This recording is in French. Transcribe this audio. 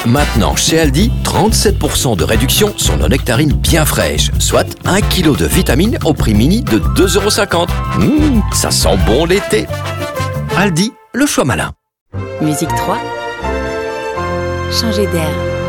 Maintenant, chez Aldi, 37% de réduction sur nos nectarines bien fraîches, soit 1 kg de vitamines au prix mini de 2,50 €. Ça sent bon l'été. Aldi, le choix malin. Musique 3. Changer d'air.